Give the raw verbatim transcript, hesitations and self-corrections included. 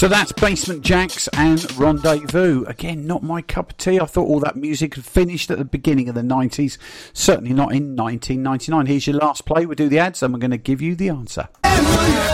So that's Basement Jaxx and Rendezvous. Again, not my cup of tea. I thought all that music had finished at the beginning of the nineties. Certainly not in nineteen ninety-nine. Here's your last play. We'll do the ads and we're going to give you the answer.